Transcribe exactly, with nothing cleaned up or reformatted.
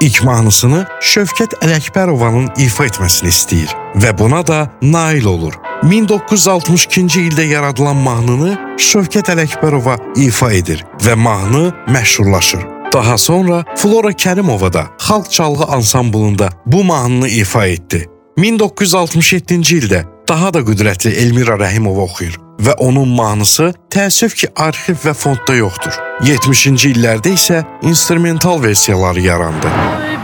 İlk mahnısını Şövkət Ələkbərovanın ifa etməsini istəyir və buna da nail olur. min doqquz yüz altmış ikinci ildə yaradılan mahnını Şövkət Ələkbərova ifa edir və mahnı məşhurlaşır. Daha sonra Flora Kərimova da xalq çalğı ansamblında bu mahnını ifa etdi. min doqquz yüz altmış yeddinci ildə daha da qüdrətli Elmira Rəhimova oxuyur və onun mahnısı təəssüf ki, arxiv və fondda yoxdur. yetmişinci illərdə isə instrumental versiyaları yarandı.